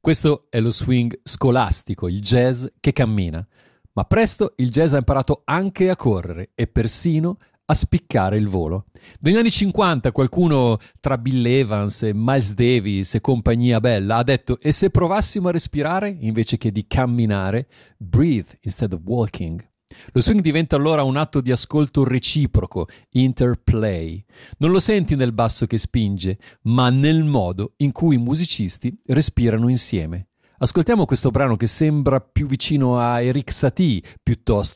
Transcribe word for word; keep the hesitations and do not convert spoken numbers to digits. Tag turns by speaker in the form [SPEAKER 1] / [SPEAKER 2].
[SPEAKER 1] Questo è lo swing scolastico, il jazz che cammina. Ma presto il jazz ha imparato anche a correre e persino a spiccare il volo. Negli anni cinquanta qualcuno tra Bill Evans e Miles Davis e compagnia bella ha detto: e se provassimo a respirare invece che di camminare? Breathe instead of walking. Lo swing diventa allora un atto di ascolto reciproco, interplay. Non lo senti nel basso che spinge, ma nel modo in cui i musicisti respirano insieme. Ascoltiamo questo brano che sembra più vicino a Erik Satie piuttosto